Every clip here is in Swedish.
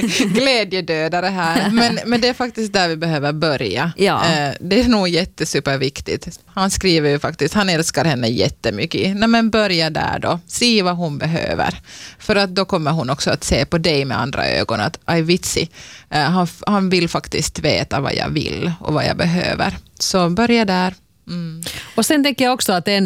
glädjedödare här. Men det är faktiskt där vi behöver börja. Ja. Det är nog jättesuperviktigt. Han skriver ju faktiskt, han älskar henne jättemycket. Nej, men börja där då. Se vad hon behöver. För att då kommer hon också att se på dig med andra ögon. Att aj vitsi, han vill faktiskt veta vad jag vill och vad jag behöver. Så börja där. Mm. Och sen tänker jag också att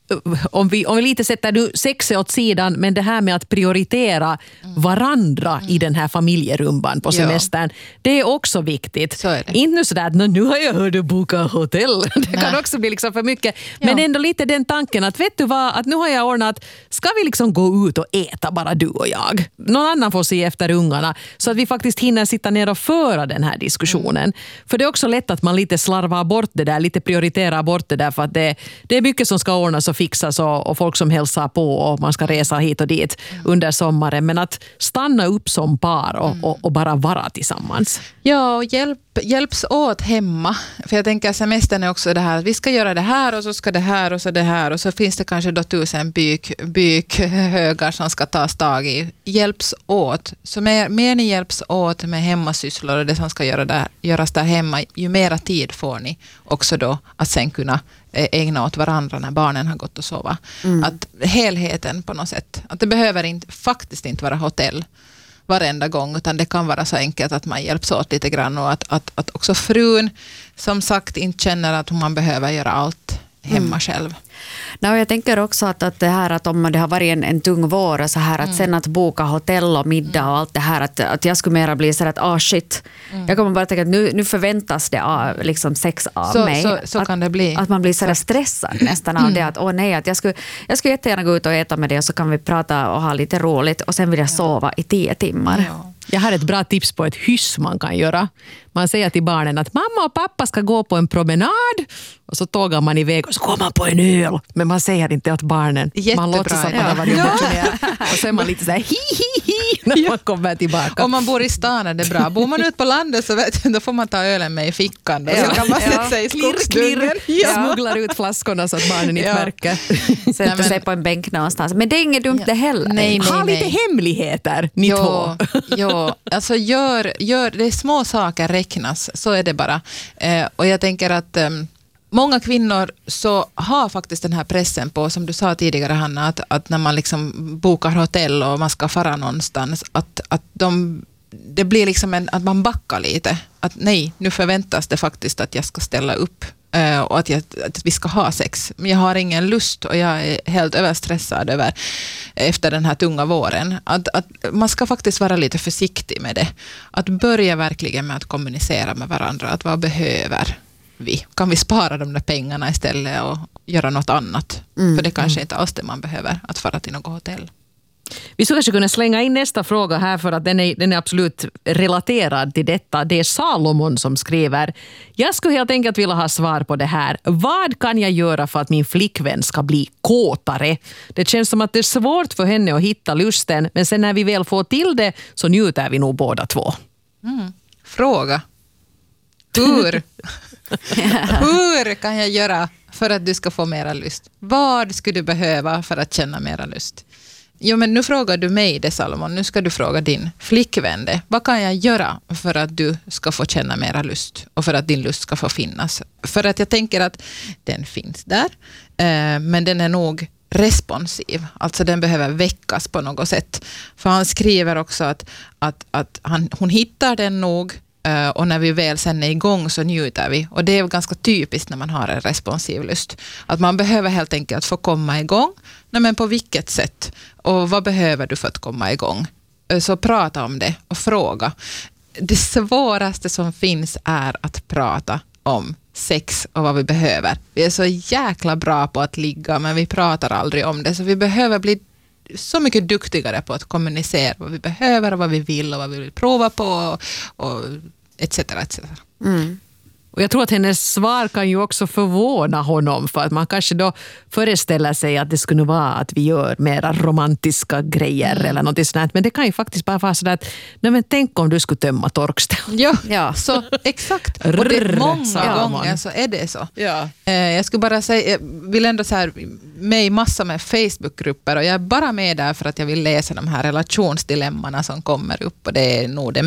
om vi lite sätter nu sexet åt sidan, men det här med att prioritera varandra i den här familjerumban på semestern, det är också viktigt. Så är det. Inte nu sådär att nu har jag hört att boka hotell. Det kan också bli liksom för mycket. Men ändå lite den tanken att vet du vad, att nu har jag ordnat, ska vi liksom gå ut och äta bara du och jag? Någon annan får se efter ungarna så att vi faktiskt hinner sitta ner och föra den här diskussionen. För det är också lätt att man lite slarvar bort det där, lite prioriterar bort det där för att det är mycket som ska ordnas och fixas och folk som hälsar på och man ska resa hit och dit under sommaren. Men att stanna upp som par och bara vara tillsammans. Ja, och hjälps åt hemma. För jag tänker semestern är också det här, vi ska göra det här och så ska det här och så det här och så finns det kanske då 1000 bykhögar som ska tas tag i. Hjälps åt. Så mer ni hjälps åt med hemmasysslor och det som ska göras där hemma, ju mera tid får ni också då att sen kunna ägna åt varandra när barnen har gått och sova. Att helheten på något sätt, att det behöver faktiskt inte vara hotell varenda gång, utan det kan vara så enkelt att man hjälps åt lite grann och att också frun som sagt inte känner att man behöver göra allt hemma själv. Ja, jag tänker också att det här att om det har varit en tung vår och så här att sen att boka hotell och middag och allt det här att jag skulle mera bli så att shit. Jag kommer bara tänka att nu förväntas det liksom sex av mig. Så kan det bli. Att man blir så där stressad nästan av det att nej, att jag skulle jättegärna gå ut och äta med det och så kan vi prata och ha lite roligt och sen vill jag sova i 10 timmar. Ja. Jag har ett bra tips på ett hyss man kan göra. Man säger till barnen att mamma och pappa ska gå på en promenad och så tågar man iväg och så går man på en öl. Men man säger inte åt barnen. Jättebra. Man låtsas att man har varit motionerad. Och så är man lite så här när man kommer tillbaka. Om man bor i stan är det bra. Bor man ut på landet så då får man ta ölen med i fickan. Då. Så kan man sätta sig i skogsdungen. Smugglar ut flaskorna så att barnen inte märker. Sätter sig på en bänk någonstans. Men det är inget dumt det heller. Nej. Ha lite hemligheter, ni två. Ja, alltså gör det är små saker räknas, så är det bara. Och jag tänker att många kvinnor så har faktiskt den här pressen på, som du sa tidigare Hanna, att när man liksom bokar hotell och man ska fara någonstans, att det blir liksom att man backar lite. Att nej, nu förväntas det faktiskt att jag ska ställa upp och att vi ska ha sex. Men jag har ingen lust och jag är helt överstressad efter den här tunga våren. Att man ska faktiskt vara lite försiktig med det. Att börja verkligen med att kommunicera med varandra. Att vad behöver vi? Kan vi spara de där pengarna istället och göra något annat? För det kanske inte alls det man behöver, att fara till något hotell. Vi skulle kanske kunna slänga in nästa fråga här för att den är absolut relaterad till detta. Det är Salomon som skriver. Jag skulle helt enkelt vilja ha svar på det här. Vad kan jag göra för att min flickvän ska bli kåtare? Det känns som att det är svårt för henne att hitta lusten, men sen när vi väl får till det så njuter vi nog båda två. Fråga. Hur kan jag göra för att du ska få mera lust? Vad skulle du behöva för att känna mera lust? Jo, men nu frågar du mig det, Salomon. Nu ska du fråga din flickvän det. Vad kan jag göra för att du ska få känna mera lust och för att din lust ska få finnas? För att jag tänker att den finns där, men den är nog responsiv. Alltså den behöver väckas på något sätt. För han skriver också att hon hittar den nog, och när vi väl sen är igång så njuter vi. Och det är ganska typiskt när man har en responsiv lust. Att man behöver helt enkelt få komma igång. Nej, men på vilket sätt? Och vad behöver du för att komma igång? Så prata om det och fråga. Det svåraste som finns är att prata om sex och vad vi behöver. Vi är så jäkla bra på att ligga, men vi pratar aldrig om det. Så vi behöver bli så mycket duktigare på att kommunicera vad vi behöver och vad vi vill och vad vi vill prova på och etc. etc. Och jag tror att hennes svar kan ju också förvåna honom, för att man kanske då föreställer sig att det skulle vara att vi gör mera romantiska grejer eller något sånt. Men det kan ju faktiskt bara vara så att nej, men tänk om du skulle tömma torkställ. Ja, så exakt. Och det många gånger så är det så. Ja. Jag skulle bara säga, jag vill ändå så här med i massa med Facebookgrupper och jag är bara med där för att jag vill läsa de här relationsdilemmana som kommer upp, och det är nog det